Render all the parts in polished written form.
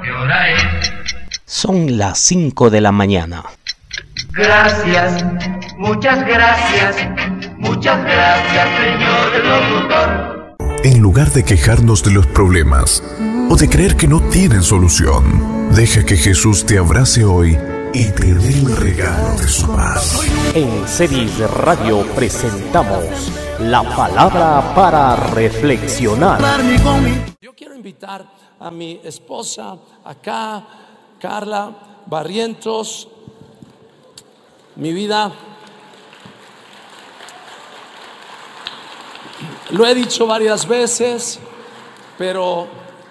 ¿qué hora es? Son las 5 de la mañana. Gracias, muchas gracias, señor locutor. En lugar de quejarnos de los problemas o de creer que no tienen solución, deja que Jesús te abrace hoy y te dé el regalo de su paz. En Cedis Radio presentamos la palabra para reflexionar. Yo quiero invitar a mi esposa acá, Carla Barrientos, mi vida. Lo he dicho varias veces, pero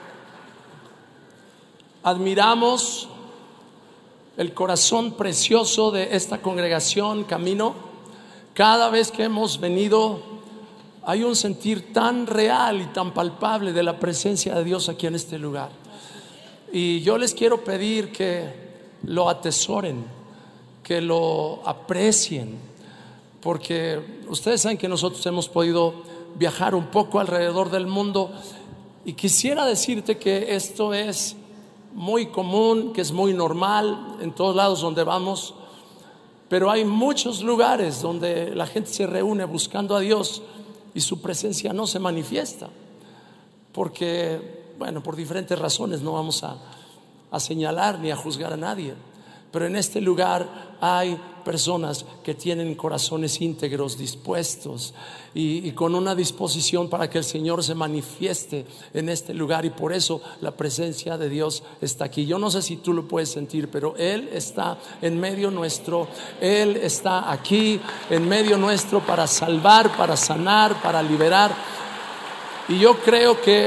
admiramos el corazón precioso de esta congregación Camino. Cada vez que hemos venido hay un sentir tan real y tan palpable de la presencia de Dios aquí en este lugar. Y yo les quiero pedir que lo atesoren, que lo aprecien, porque ustedes saben que nosotros hemos podido viajar un poco alrededor del mundo, y quisiera decirte que esto es muy común, que es muy normal en todos lados donde vamos, pero hay muchos lugares donde la gente se reúne buscando a Dios y su presencia no se manifiesta, porque, bueno, por diferentes razones no vamos a señalar ni a juzgar a nadie. Pero en este lugar hay personas que tienen corazones íntegros, dispuestos y con una disposición para que el Señor se manifieste en este lugar, y por eso la presencia de Dios está aquí. Yo no sé si tú lo puedes sentir, pero Él está en medio nuestro. Él está aquí en medio nuestro para salvar, para sanar, para liberar. Y yo creo que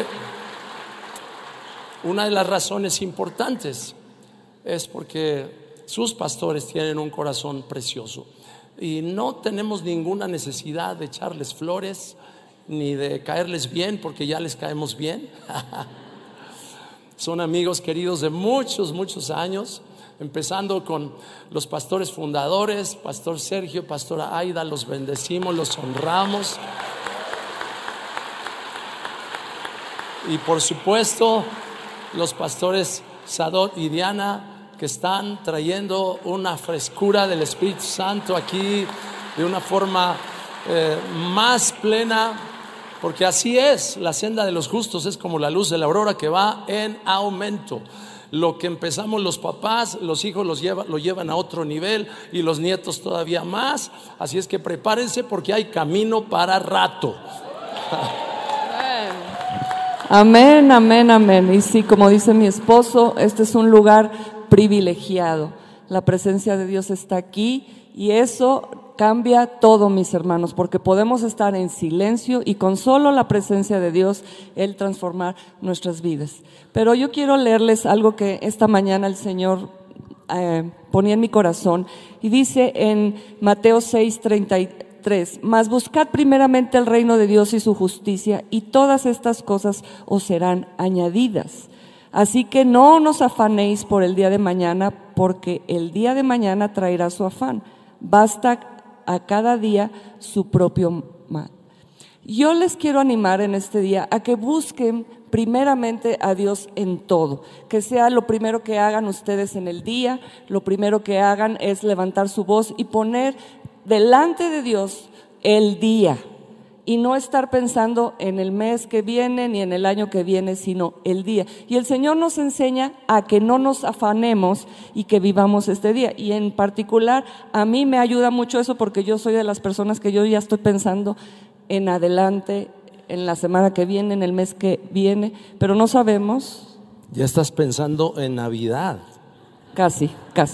una de las razones importantes es porque sus pastores tienen un corazón precioso y no tenemos ninguna necesidad de echarles flores ni de caerles bien, porque ya les caemos bien. Son amigos queridos de muchos años, empezando con los pastores fundadores, Pastor Sergio, Pastora Aida. Los bendecimos, los honramos. Y por supuesto los pastores Sadot y Diana, que están trayendo una frescura del Espíritu Santo aquí de una forma más plena, porque así es, la senda de los justos es como la luz de la aurora que va en aumento. Lo que empezamos los papás, los hijos lo llevan a otro nivel, y los nietos todavía más. Así es que prepárense, porque hay camino para rato. Amén, amén, amén. Y sí, como dice mi esposo, este es un lugar privilegiado. La presencia de Dios está aquí, y eso cambia todo, mis hermanos, porque podemos estar en silencio y con solo la presencia de Dios, Él transformar nuestras vidas. Pero yo quiero leerles algo que esta mañana el Señor ponía en mi corazón, y dice en Mateo 6:33: mas buscad primeramente el reino de Dios y su justicia, y todas estas cosas os serán añadidas. Así que no nos afanéis por el día de mañana, porque el día de mañana traerá su afán. Basta a cada día su propio mal. Yo les quiero animar en este día a que busquen primeramente a Dios en todo, que sea lo primero que hagan ustedes en el día. Lo primero que hagan es levantar su voz y poner delante de Dios el día, y no estar pensando en el mes que viene ni en el año que viene, sino el día. Y el Señor nos enseña a que no nos afanemos y que vivamos este día. Y en particular a mí me ayuda mucho eso, porque yo soy de las personas que yo ya estoy pensando en adelante, en la semana que viene, en el mes que viene, pero no sabemos. Ya estás pensando en Navidad. Casi.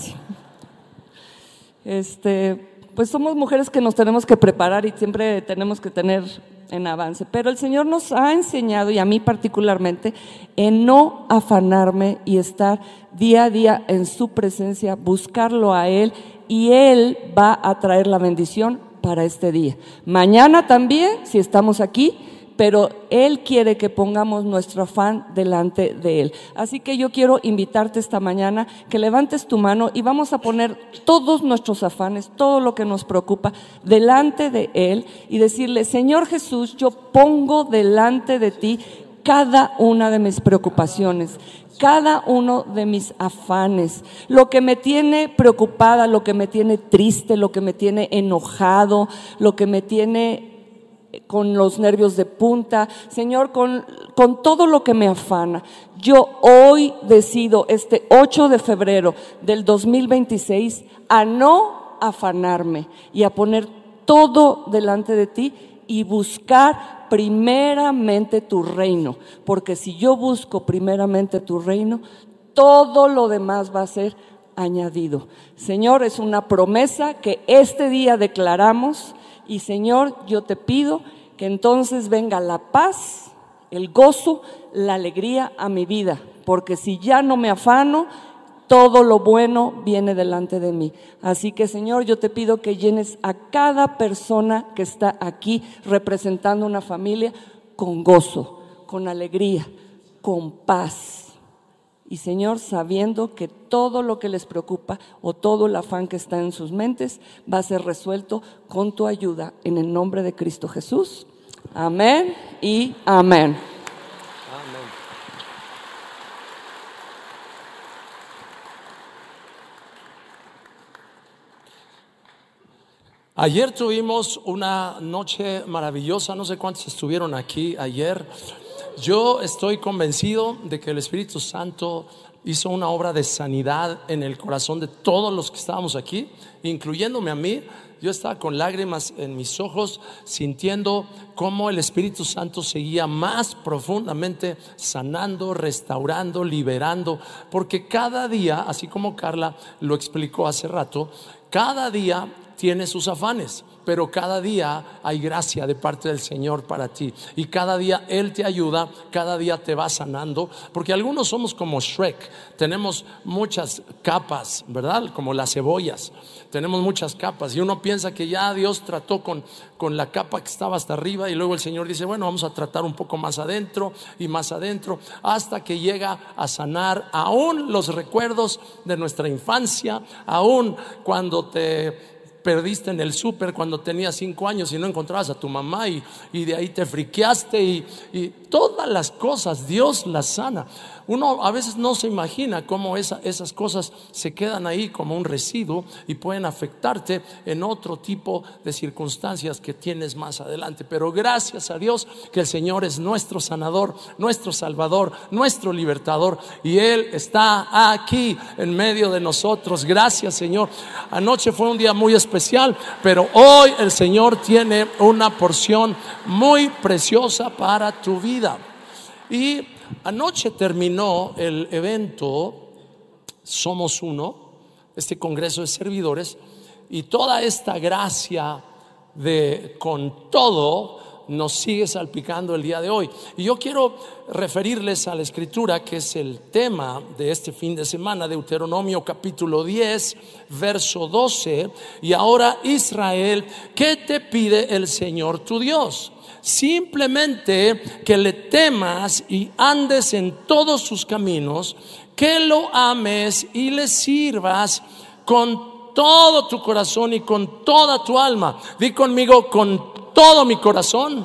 Pues somos mujeres que nos tenemos que preparar y siempre tenemos que tener en avance, pero el Señor nos ha enseñado, y a mí particularmente, en no afanarme y estar día a día en su presencia, buscarlo a Él, y Él va a traer la bendición para este día. Mañana también, si estamos aquí, pero Él quiere que pongamos nuestro afán delante de Él. Así que yo quiero invitarte esta mañana que levantes tu mano y vamos a poner todos nuestros afanes, todo lo que nos preocupa delante de Él, y decirle: Señor Jesús, yo pongo delante de ti cada una de mis preocupaciones, cada uno de mis afanes, lo que me tiene preocupada, lo que me tiene triste, lo que me tiene enojado, lo que me tiene con los nervios de punta, Señor, con todo lo que me afana. Yo hoy decido, este 8 de febrero del 2026, a no afanarme y a poner todo delante de ti y buscar primeramente tu reino, porque si yo busco primeramente tu reino, todo lo demás va a ser añadido. Señor, es una promesa que este día declaramos. Y Señor, yo te pido que entonces venga la paz, el gozo, la alegría a mi vida, porque si ya no me afano, todo lo bueno viene delante de mí. Así que Señor, yo te pido que llenes a cada persona que está aquí representando una familia con gozo, con alegría, con paz. Y Señor, sabiendo que todo lo que les preocupa o todo el afán que está en sus mentes va a ser resuelto con tu ayuda, en el nombre de Cristo Jesús. Amén y amén. Ayer tuvimos una noche maravillosa, no sé cuántos estuvieron aquí ayer. Yo estoy convencido de que el Espíritu Santo hizo una obra de sanidad en el corazón de todos los que estábamos aquí, incluyéndome a mí. Yo estaba con lágrimas en mis ojos, sintiendo cómo el Espíritu Santo seguía más profundamente sanando, restaurando, liberando, porque cada día, así como Carla lo explicó hace rato, cada día tiene sus afanes, pero cada día hay gracia de parte del Señor para ti, y cada día Él te ayuda, cada día te va sanando, porque algunos somos como Shrek, tenemos muchas capas, ¿verdad? Como las cebollas, tenemos muchas capas, y uno piensa que ya Dios trató con la capa que estaba hasta arriba, y luego el Señor dice, bueno, vamos a tratar un poco más adentro y más adentro, hasta que llega a sanar aún los recuerdos de nuestra infancia, aún cuando te perdiste en el súper cuando tenías 5 años y no encontrabas a tu mamá, y de ahí te friqueaste, y todas las cosas Dios las sana. Uno a veces no se imagina cómo esas cosas se quedan ahí como un residuo y pueden afectarte en otro tipo de circunstancias que tienes más adelante. Pero gracias a Dios que el Señor es nuestro sanador, nuestro salvador, nuestro libertador, y Él está aquí en medio de nosotros. Gracias, Señor. Anoche fue un día muy especial, pero hoy el Señor tiene una porción muy preciosa para tu vida. Y anoche terminó el evento Somos Uno, este congreso de servidores, y toda esta gracia de con todo nos sigue salpicando el día de hoy. Y yo quiero referirles a la escritura que es el tema de este fin de semana, Deuteronomio capítulo 10, verso 12. Y ahora, Israel, ¿qué te pide el Señor tu Dios? Simplemente que le temas y andes en todos sus caminos, que lo ames y le sirvas con todo tu corazón y con toda tu alma. Di conmigo, con todo mi corazón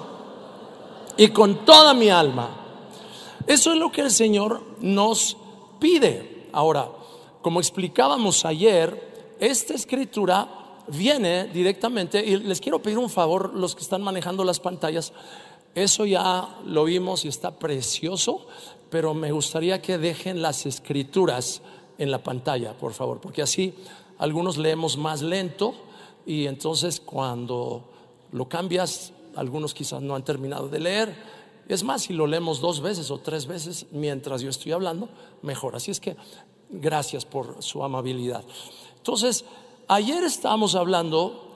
y con toda mi alma. Eso es lo que el Señor nos pide. Ahora, como explicábamos ayer, esta escritura viene directamente, y les quiero pedir un favor, los que están manejando las pantallas, eso ya lo vimos y está precioso, pero me gustaría que dejen las escrituras en la pantalla, por favor, porque así algunos leemos más lento, y entonces cuando lo cambias, algunos quizás no han terminado de leer. Es más, si lo leemos 2 veces o 3 veces mientras yo estoy hablando, mejor. Así es que gracias por su amabilidad. Entonces, ayer estábamos hablando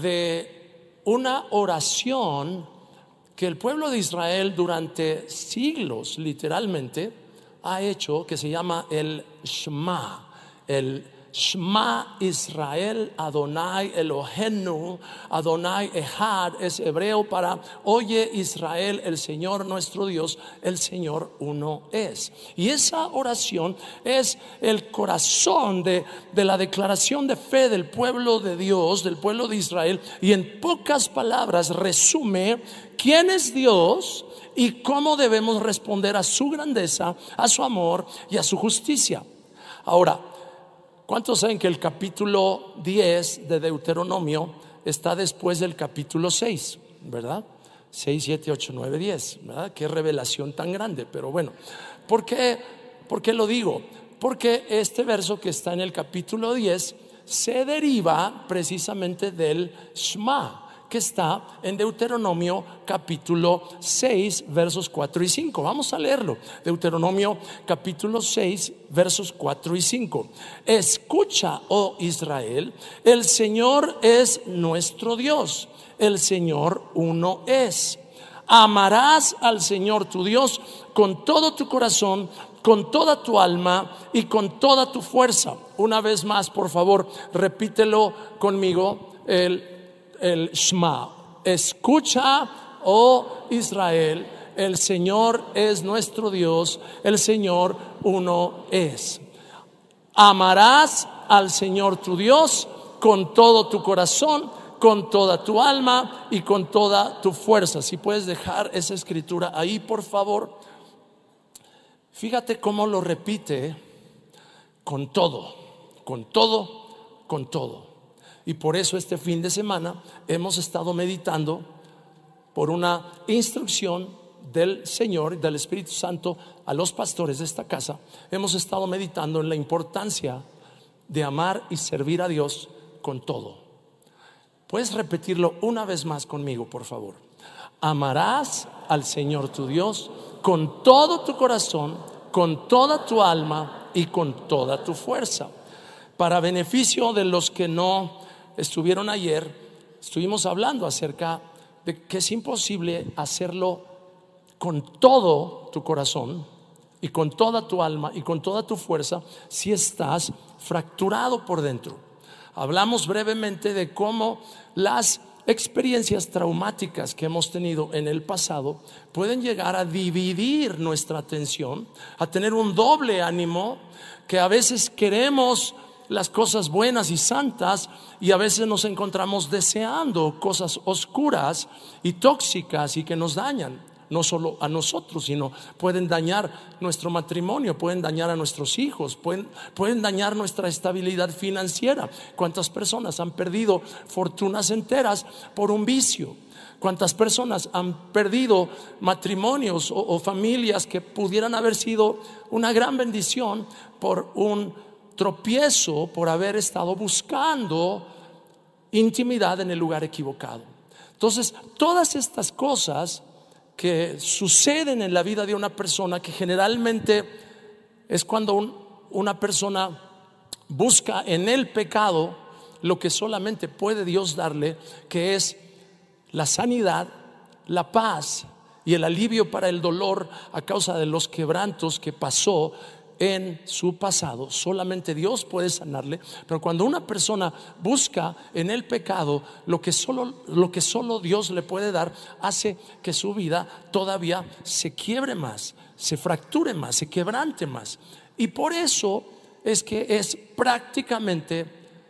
de una oración que el pueblo de Israel durante siglos literalmente ha hecho, que se llama el Shema, el Shema Israel, Adonai Elohenu, Adonai Echad, es hebreo para oye Israel, el Señor nuestro Dios, el Señor uno es. Y esa oración es el corazón de la declaración de fe del pueblo de Dios, del pueblo de Israel, y en pocas palabras resume quién es Dios y cómo debemos responder a su grandeza, a su amor y a su justicia. Ahora, ¿cuántos saben que el capítulo 10 de Deuteronomio está después del capítulo 6? ¿Verdad? 6, 7, 8, 9, 10, ¿verdad? Qué revelación tan grande. Pero bueno, ¿por qué lo digo? Porque este verso que está en el capítulo 10 se deriva precisamente del Shema, que está en Deuteronomio capítulo 6 versos 4 y 5. Vamos a leerlo. Deuteronomio capítulo 6 versos 4 y 5. Escucha, oh Israel, el Señor es nuestro Dios, el Señor uno es. Amarás al Señor tu Dios con todo tu corazón, con toda tu alma y con toda tu fuerza. Una vez más, por favor, repítelo conmigo, el Shema. Escucha, oh Israel, el Señor es nuestro Dios, el Señor uno es. Amarás al Señor tu Dios con todo tu corazón, con toda tu alma y con toda tu fuerza. Si puedes dejar esa escritura ahí, por favor. Fíjate cómo lo repite: con todo, con todo, con todo. Y por eso este fin de semana hemos estado meditando por una instrucción del Señor, del Espíritu Santo a los pastores de esta casa. Hemos estado meditando en la importancia de amar y servir a Dios con todo. ¿Puedes repetirlo una vez más conmigo, por favor? Amarás al Señor tu Dios con todo tu corazón, con toda tu alma y con toda tu fuerza. Para beneficio de los que no estuvieron ayer, estuvimos hablando acerca de que es imposible hacerlo con todo tu corazón y con toda tu alma y con toda tu fuerza si estás fracturado por dentro. Hablamos brevemente de cómo las experiencias traumáticas que hemos tenido en el pasado pueden llegar a dividir nuestra atención, a tener un doble ánimo, que a veces queremos las cosas buenas y santas y a veces nos encontramos deseando cosas oscuras y tóxicas y que nos dañan, no solo a nosotros, sino pueden dañar nuestro matrimonio, pueden dañar a nuestros hijos, pueden dañar nuestra estabilidad financiera. ¿Cuántas personas han perdido fortunas enteras por un vicio? ¿Cuántas personas han perdido matrimonios o familias que pudieran haber sido una gran bendición por un tropiezo, por haber estado buscando intimidad en el lugar equivocado? Entonces, todas estas cosas que suceden en la vida de una persona, que generalmente es cuando una persona busca en el pecado lo que solamente puede Dios darle, que es la sanidad, la paz y el alivio para el dolor a causa de los quebrantos que pasó en su pasado. Solamente Dios puede sanarle. Pero cuando una persona busca en el pecado lo que solo Dios le puede dar, hace que su vida todavía se quiebre más, se fracture más, se quebrante más. Y por eso es que es prácticamente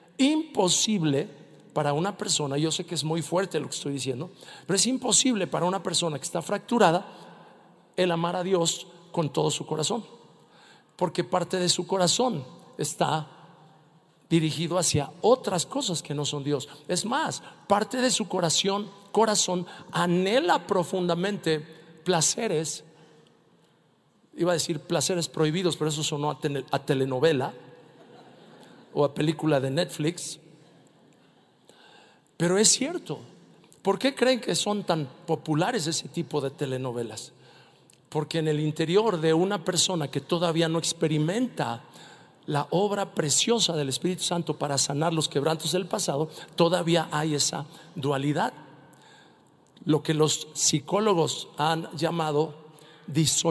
imposible para una persona, yo sé que es muy fuerte lo que estoy diciendo, pero es imposible para una persona que está fracturada el amar a Dios con todo su corazón, porque parte de su corazón está dirigido hacia otras cosas que no son Dios. Es más, parte de su corazón anhela profundamente placeres, iba a decir placeres prohibidos, pero eso sonó a telenovela o a película de Netflix. Pero es cierto. ¿Por qué creen que son tan populares ese tipo de telenovelas? Porque en el interior de una persona que todavía no experimenta la obra preciosa del Espíritu Santo para sanar los quebrantos del pasado, todavía hay esa dualidad, lo que los psicólogos han llamado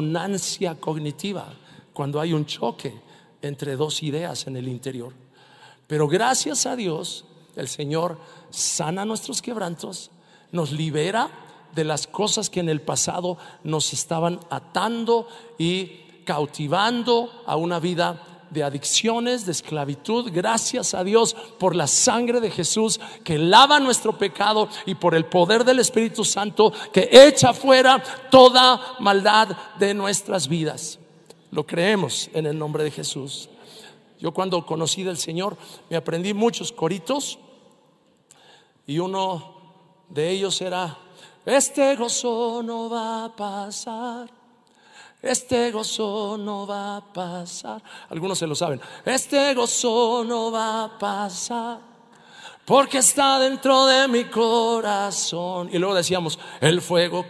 disonancia cognitiva, cuando hay un choque entre dos ideas en el interior. Pero gracias a Dios, el Señor sana nuestros quebrantos, nos libera de las cosas que en el pasado nos estaban atando y cautivando a una vida de adicciones, de esclavitud. Gracias a Dios por la sangre de Jesús que lava nuestro pecado y por el poder del Espíritu Santo que echa fuera toda maldad de nuestras vidas. Lo creemos en el nombre de Jesús. Yo cuando conocí del Señor me aprendí muchos coritos y uno de ellos era: este gozo no va a pasar, este gozo no va a pasar. Algunos se lo saben. Este gozo no va a pasar porque está dentro de mi corazón. Y luego decíamos: el fuego